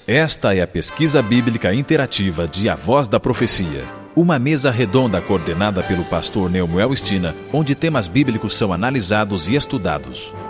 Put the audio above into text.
Esta é a pesquisa bíblica interativa de A Voz da Profecia. Uma mesa redonda coordenada pelo pastor Neumael Stina, onde temas bíblicos são analisados e estudados.